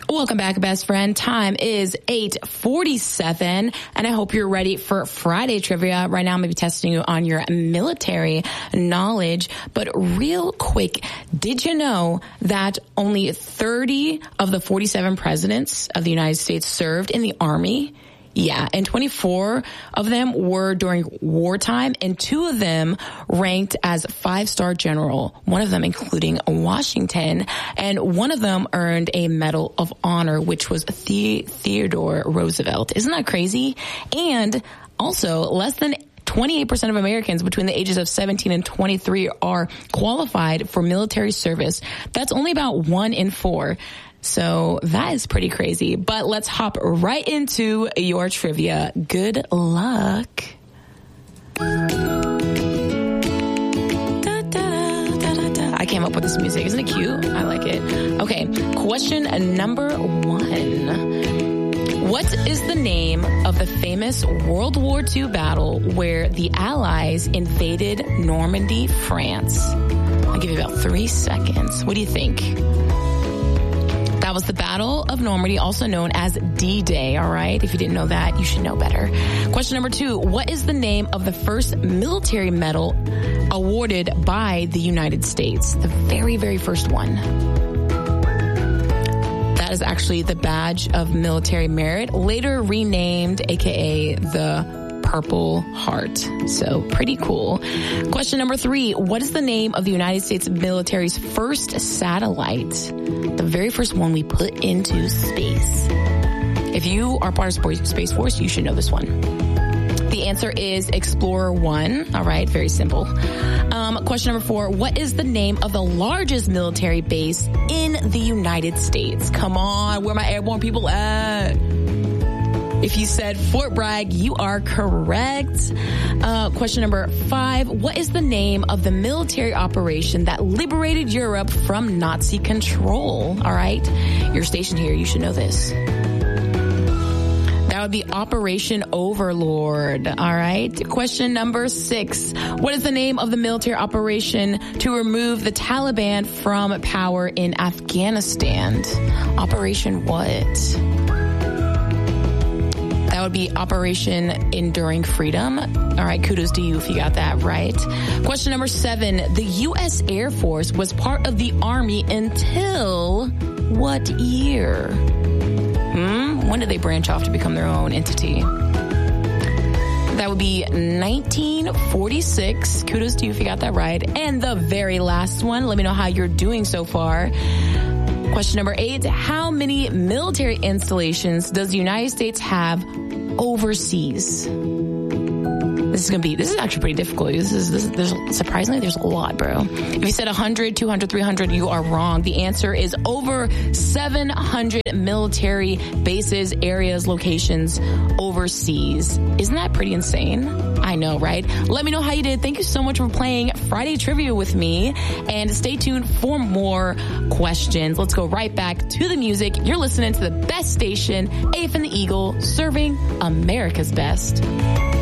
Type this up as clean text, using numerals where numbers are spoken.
Welcome back, best friend. Time is 8:47, and I hope you're ready for Friday trivia. Right now, I'm going to be testing you on your military knowledge. But real quick, did you know that only 30 of the 47 presidents of the United States served in the Army? Yeah, and 24 of them were during wartime, and 2 of them ranked as 5-star general, one of them including Washington, and one of them earned a Medal of Honor, which was Theodore Roosevelt. Isn't that crazy? And also, less than 28% of Americans between the ages of 17 and 23 are qualified for military service. That's only about 1 in 4. So that is pretty crazy. But let's hop right into your trivia. Good luck. I came up with this music. Isn't it cute? I like it. Okay, question number 1. What is the name of the famous World War II battle where the Allies invaded Normandy, France? I'll give you about 3 seconds. What do you think? That was the Battle of Normandy, also known as D-Day, all right? If you didn't know that, you should know better. Question number 2, what is the name of the first military medal awarded by the United States? The very, very first one. That is actually the Badge of Military Merit, later renamed, aka the Purple Heart. So pretty cool. Question number 3. What is the name of the United States military's first satellite? The very first one we put into space. If you are part of Space Force, you should know this one. The answer is Explorer 1. All right, very simple. Question number 4. What is the name of the largest military base in the United States? Come on, where my airborne people at? If you said Fort Bragg, you are correct. Question number 5. What is the name of the military operation that liberated Europe from Nazi control? All right. You're stationed here. You should know this. That would be Operation Overlord. All right. Question number 6. What is the name of the military operation to remove the Taliban from power in Afghanistan? Operation what? That would be Operation Enduring Freedom. All right, kudos to you if you got that right. Question number 7. The U.S. Air Force was part of the Army until what year? When did they branch off to become their own entity? That would be 1946. Kudos to you if you got that right. And the very last one, let me know how you're doing so far. Question number 8, how many military installations does the United States have overseas? This is actually pretty difficult. Surprisingly, there's a lot, bro. If you said 100, 200, 300, you are wrong. The answer is over 700 military bases, areas, locations overseas. Isn't that pretty insane? I know, right? Let me know how you did. Thank you so much for playing Friday Trivia with me. And stay tuned for more questions. Let's go right back to the music. You're listening to the best station, AFN the Eagle, serving America's best.